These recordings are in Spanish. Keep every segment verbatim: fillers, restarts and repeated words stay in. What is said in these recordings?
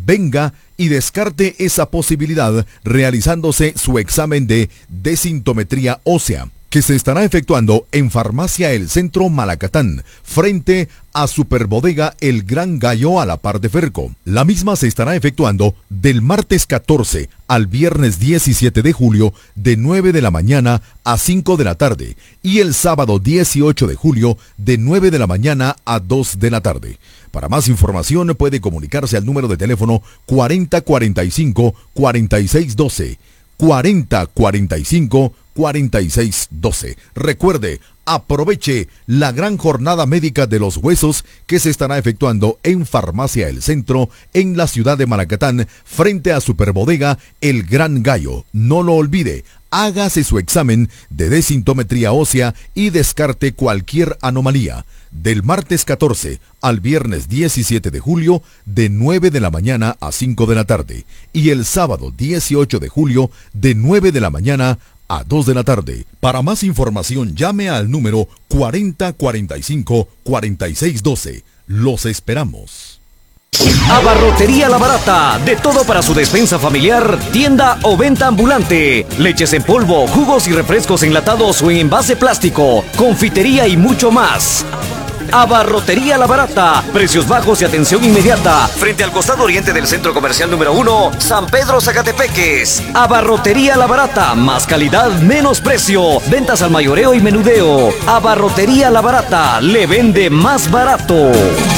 Venga y descarte esa posibilidad realizándose su examen de densitometría ósea, que se estará efectuando en Farmacia El Centro Malacatán, frente a Superbodega El Gran Gallo a la par de Ferco. La misma se estará efectuando del martes catorce al viernes diecisiete de julio de nueve de la mañana a cinco de la tarde y el sábado dieciocho de julio de nueve de la mañana a dos de la tarde. Para más información puede comunicarse al número de teléfono cuarenta cuarenta y cinco, cuarenta y seis doce, cuarenta cuarenta y cinco, cuarenta y seis doce. Recuerde, aproveche la gran jornada médica de los huesos que se estará efectuando en Farmacia El Centro, en la ciudad de Malacatán, frente a Superbodega El Gran Gallo. No lo olvide, hágase su examen de densitometría ósea y descarte cualquier anomalía. Del martes catorce al viernes diecisiete de julio de nueve de la mañana a cinco de la tarde y el sábado dieciocho de julio de nueve de la mañana a dos de la tarde. Para más información llame al número cuarenta cuarenta y cinco, cuarenta y seis doce. Los esperamos. Abarrotería La Barata, de todo para su despensa familiar, tienda o venta ambulante, leches en polvo, jugos y refrescos enlatados o en envase plástico, confitería y mucho más. Abarrotería La Barata, precios bajos y atención inmediata, frente al costado oriente del centro comercial número uno, San Pedro Zacatepeques. Abarrotería La Barata, más calidad, menos precio, ventas al mayoreo y menudeo. Abarrotería La Barata, le vende más barato.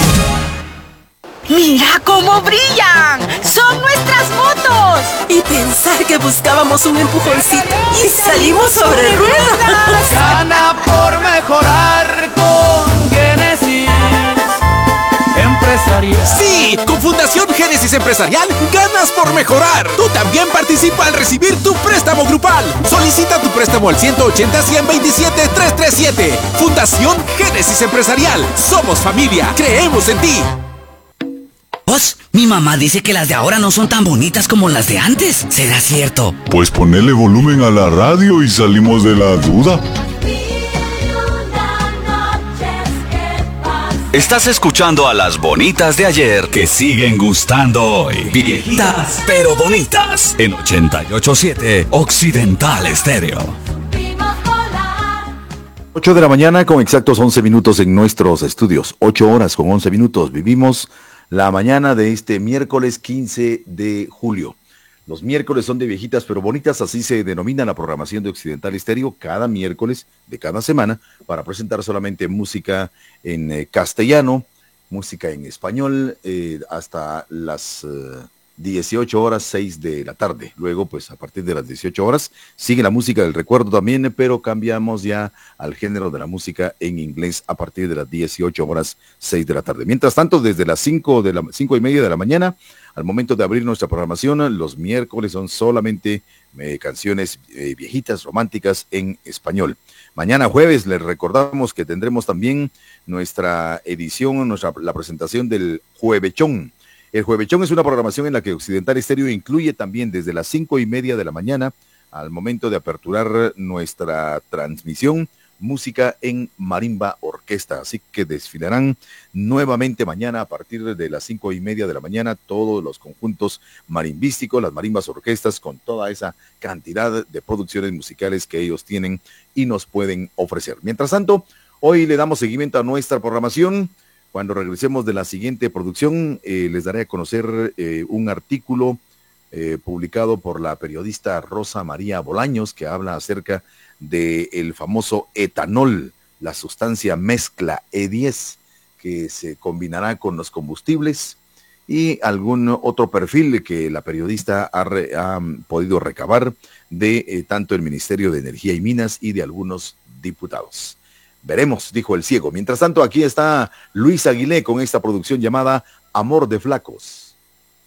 ¡Mira cómo brillan! ¡Son nuestras motos! Y pensar que buscábamos un empujoncito y salimos sobre ruedas. Gana por mejorar con Génesis Empresarial. Sí, con Fundación Génesis Empresarial ganas por mejorar. Tú también participa al recibir tu préstamo grupal. Solicita tu préstamo al ciento ochenta, ciento veintisiete, trescientos treinta y siete. Fundación Génesis Empresarial. Somos familia. Creemos en ti. Vos, mi mamá dice que las de ahora no son tan bonitas como las de antes. ¿Será cierto? Pues ponele volumen a la radio y salimos de la duda. Estás escuchando a las bonitas de ayer que siguen gustando hoy. Viejitas pero bonitas en ochenta y ocho punto siete Occidental Estéreo. ocho de la mañana con exactos once minutos en nuestros estudios. ocho horas con once minutos. Vivimos la mañana de este miércoles quince de julio. Los miércoles son de viejitas pero bonitas, así se denomina la programación de Occidental Estéreo cada miércoles de cada semana para presentar solamente música en eh, castellano, música en español, eh, hasta las eh, dieciocho horas, seis de la tarde. Luego, pues a partir de las dieciocho horas, sigue la música del recuerdo también, pero cambiamos ya al género de la música en inglés a partir de las dieciocho horas, seis de la tarde. Mientras tanto, desde las cinco de la cinco y media de la mañana, al momento de abrir nuestra programación, los miércoles son solamente eh, canciones eh, viejitas, románticas en español. Mañana jueves les recordamos que tendremos también nuestra edición, nuestra, la presentación del Juevechón. El Juevechón es una programación en la que Occidental Estéreo incluye también desde las cinco y media de la mañana, al momento de aperturar nuestra transmisión, música en marimba orquesta. Así que desfilarán nuevamente mañana a partir de las cinco y media de la mañana todos los conjuntos marimbísticos, las marimbas orquestas, con toda esa cantidad de producciones musicales que ellos tienen y nos pueden ofrecer. Mientras tanto, hoy le damos seguimiento a nuestra programación. Cuando regresemos de la siguiente producción, eh, les daré a conocer eh, un artículo eh, publicado por la periodista Rosa María Bolaños, que habla acerca del famoso etanol, la sustancia mezcla E diez, que se combinará con los combustibles, y algún otro perfil que la periodista ha, re, ha podido recabar de eh, tanto el Ministerio de Energía y Minas y de algunos diputados. Veremos, dijo el ciego. Mientras tanto, aquí está Luis Aguilé con esta producción llamada Amor de Flacos.